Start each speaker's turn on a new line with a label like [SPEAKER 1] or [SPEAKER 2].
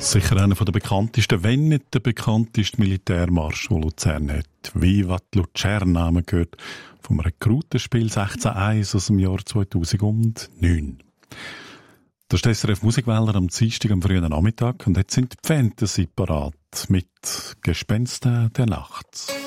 [SPEAKER 1] Sicher einer der bekanntesten, wenn nicht der bekannteste Militärmarsch, den Luzern hat. Viva Lucerna haben wir gehört vom Rekrutenspiel 16.1 aus dem Jahr 2009. Das ist der SRF Musikwähler am Dienstag am frühen Nachmittag und jetzt sind die Fantasy parat mit Gespenster der Nacht.